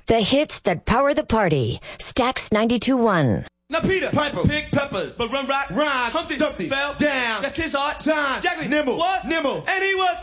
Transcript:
The hits that power the party. Stax 92.1. Now Peter, Piper, pick peppers, but run rock, rhyme, Humpty, Dumpty, fell down, That's his art. time, Jacqueline, nimble, what? nimble, And he was